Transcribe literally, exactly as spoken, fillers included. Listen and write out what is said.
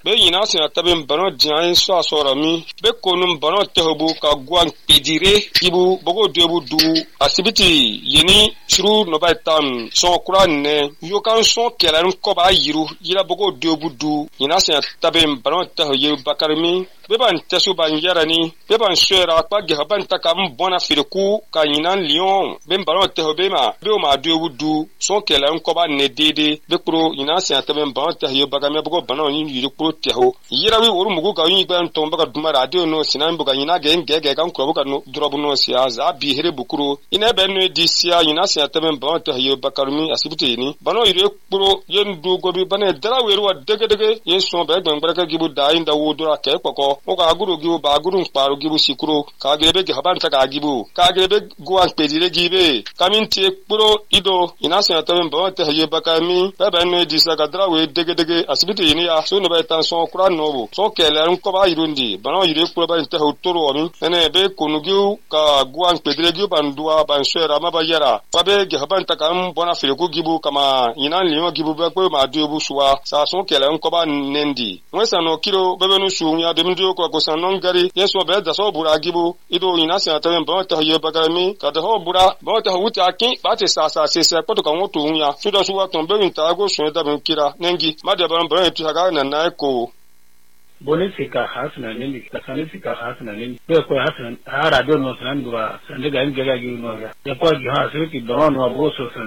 be yina sina tabin bano dian so asora mi be konum bano tehobu ka guan pedire ibu bogo debu du asibiti yeni shuru no ba tam so kuran ne yo kan so kelan ko ba yiru yira bogo debu du yina sina tabin bano tehoye bakarmi be ban tesu ban yarani be ban shera pa ge ban takam bona firku ka yina lion be bano tehobe ma be o ma debu du so kelan ko ba ne dede be pro yina sina tabin bano tehoye bakarmi bogo bano ni yiri pro teho yira wi woru mugo ka yin ban to baka duma radio no sinan buga yina ge ngege kan ko buga no drobu no sia za bi here bukuru ina be no di sia yina sina tabin bano tehoye bakarmi asibiti ni bano yire pro yen du go bi bane dara weru wa dege dege yen so be gban baraka gibu da inda wudura ke koko o ka guru gibu ba guru kparu gibu sikuro ka gebe ge haban ta ka gibu ka gebe guan pedire gibe kaminti pro ido yina sina tabin bano tehoye bakarmi be be no di sia ka dara we dege dege asibiti ni ya so no be tan so kura no so kele ko ba yirundi bano yire ko ba inte hotoro omi ene be kunugiu ka guan pedire gibu bandua ban shera ma ba yara ba be ge haban ta kam bona file ko gibu kama yina liyo gibu be ko ma dubu suwa sa so kele ko ba nendi mwesa no kilo be be no su nya de ndio ko ko sanon gari yeso be da so bura gibu ido yina sa ta ben ba ta ye bagarami ka da ho bura ba ta huti akin ba te sa sa se se ko to kan wotu nya su da suwa ton be nta go so da ben kira nengi ma de ban ban tu haga na na ko bonifika hasna nini kasanifika hasna nini kwa kwa hasna hara dono sanandwa sandiga ngega gi no ya kwa gi hasna ki dono wa boso